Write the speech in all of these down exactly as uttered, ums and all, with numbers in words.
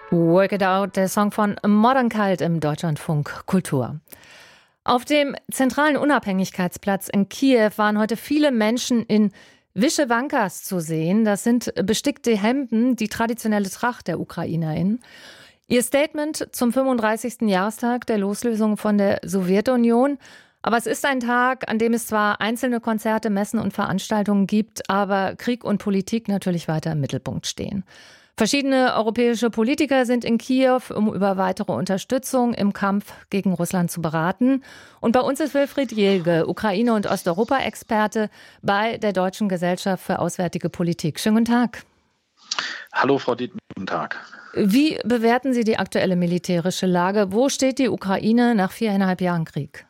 Work It Out, der Song von Modern Cult im Deutschlandfunk Kultur. Auf dem zentralen Unabhängigkeitsplatz in Kiew waren heute viele Menschen in Vyschewankas zu sehen. Das sind bestickte Hemden, die traditionelle Tracht der UkrainerInnen. Ihr Statement zum fünfunddreißigsten Jahrestag der Loslösung von der Sowjetunion. Aber es ist ein Tag, an dem es zwar einzelne Konzerte, Messen und Veranstaltungen gibt, aber Krieg und Politik natürlich weiter im Mittelpunkt stehen. Verschiedene europäische Politiker sind in Kiew, um über weitere Unterstützung im Kampf gegen Russland zu beraten. Und bei uns ist Wilfried Jelge, Ukraine- und Osteuropa-Experte bei der Deutschen Gesellschaft für Auswärtige Politik. Schönen guten Tag. Hallo Frau Dietmar, guten Tag. Wie bewerten Sie die aktuelle militärische Lage? Wo steht die Ukraine nach viereinhalb Jahren Krieg?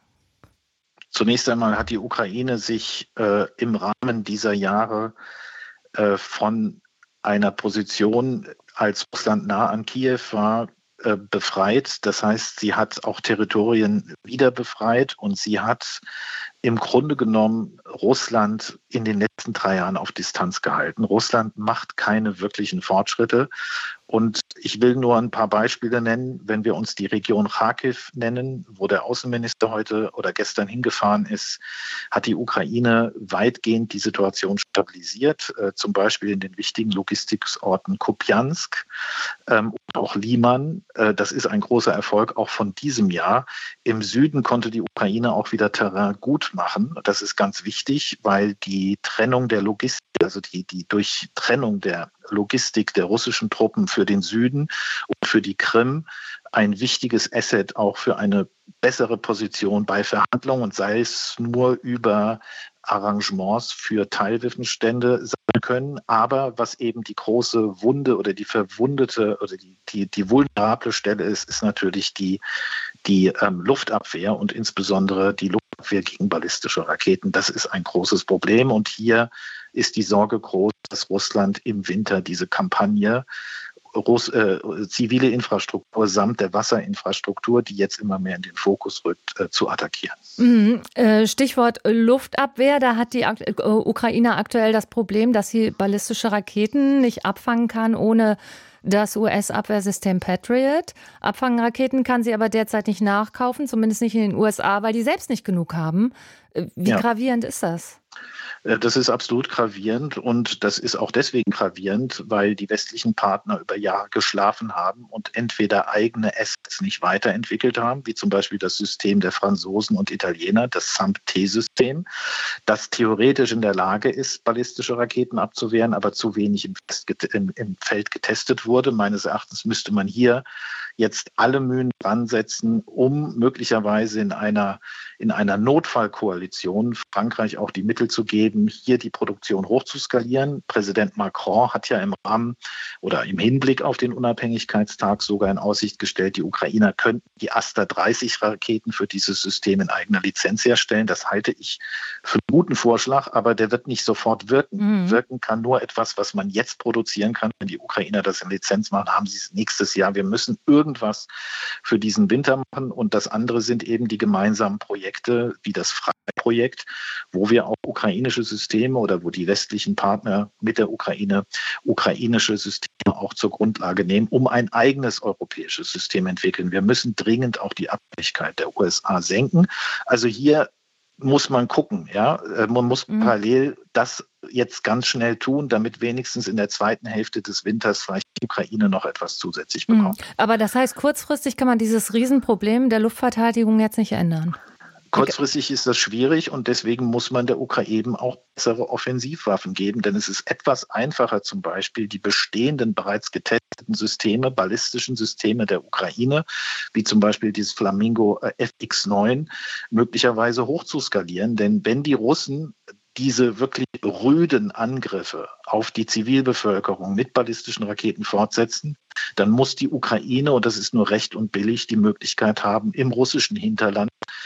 Zunächst einmal hat die Ukraine sich äh, im Rahmen dieser Jahre äh, von einer Position, als Russland nah an Kiew war, äh, befreit. Das heißt, sie hat auch Territorien wieder befreit und sie hat im Grunde genommen Russland in den letzten drei Jahren auf Distanz gehalten. Russland macht keine wirklichen Fortschritte. Und ich will nur ein paar Beispiele nennen. Wenn wir uns die Region Charkiw nennen, wo der Außenminister heute oder gestern hingefahren ist, hat die Ukraine weitgehend die Situation stabilisiert. Äh, zum Beispiel in den wichtigen Logistiksorten Kupiansk ähm, und auch Liman. Äh, das ist ein großer Erfolg auch von diesem Jahr. Im Süden konnte die Ukraine auch wieder Terrain gut machen. Das ist ganz wichtig, weil die Trennung der Logistik, also die, die Durchtrennung der Logistik der russischen Truppen für den Süden und für die Krim ein wichtiges Asset auch für eine bessere Position bei Verhandlungen, und sei es nur über Arrangements für Teilwaffenstände sein können. Aber was eben die große Wunde oder die verwundete oder die, die, die vulnerable Stelle ist, ist natürlich die, die ähm, Luftabwehr und insbesondere die Luftabwehr gegen ballistische Raketen. Das ist ein großes Problem, und hier ist die Sorge groß, dass Russland im Winter diese Kampagne Russ, äh, zivile Infrastruktur samt der Wasserinfrastruktur, die jetzt immer mehr in den Fokus rückt, äh, zu attackieren. Mhm. Äh, Stichwort Luftabwehr, da hat die Ak- äh, Ukraine aktuell das Problem, dass sie ballistische Raketen nicht abfangen kann ohne das U S-Abwehrsystem Patriot. Abfangen-Raketen kann sie aber derzeit nicht nachkaufen, zumindest nicht in den U S A, weil die selbst nicht genug haben. Wie ja. gravierend ist das? Das ist absolut gravierend, und das ist auch deswegen gravierend, weil die westlichen Partner über Jahre geschlafen haben und entweder eigene Assets nicht weiterentwickelt haben, wie zum Beispiel das System der Franzosen und Italiener, das S A M P-System, das theoretisch in der Lage ist, ballistische Raketen abzuwehren, aber zu wenig im, im, im Feld getestet wurde. Meines Erachtens müsste man hier jetzt alle Mühen dran setzen, um möglicherweise in einer, in einer Notfallkoalition Frankreich auch die Mittel zu geben, hier die Produktion hochzuskalieren. Präsident Macron hat ja im Rahmen oder im Hinblick auf den Unabhängigkeitstag sogar in Aussicht gestellt, die Ukrainer könnten die Aster dreißig Raketen für dieses System in eigener Lizenz herstellen. Das halte ich für einen guten Vorschlag, aber der wird nicht sofort wirken. Mhm. Wirken kann nur etwas, was man jetzt produzieren kann. Wenn die Ukrainer das in Lizenz machen, haben sie es nächstes Jahr. Wir müssen irgendwas für diesen Winter machen, und das andere sind eben die gemeinsamen Projekte wie das Frei-Projekt, wo wir auch ukrainische Systeme oder wo die westlichen Partner mit der Ukraine ukrainische Systeme auch zur Grundlage nehmen, um ein eigenes europäisches System entwickeln. Wir müssen dringend auch die Abhängigkeit der U S A senken. Also hier muss man gucken, ja, man muss mhm. parallel das jetzt ganz schnell tun, damit wenigstens in der zweiten Hälfte des Winters vielleicht die Ukraine noch etwas zusätzlich bekommt. Mhm. Aber das heißt, kurzfristig kann man dieses Riesenproblem der Luftverteidigung jetzt nicht ändern? Kurzfristig ist das schwierig, und deswegen muss man der Ukraine eben auch bessere Offensivwaffen geben, denn es ist etwas einfacher, zum Beispiel die bestehenden, bereits getesteten Systeme, ballistischen Systeme der Ukraine, wie zum Beispiel dieses Flamingo F X neun, möglicherweise hochzuskalieren. Denn wenn die Russen diese wirklich rüden Angriffe auf die Zivilbevölkerung mit ballistischen Raketen fortsetzen, dann muss die Ukraine, und das ist nur recht und billig, die Möglichkeit haben, im russischen Hinterland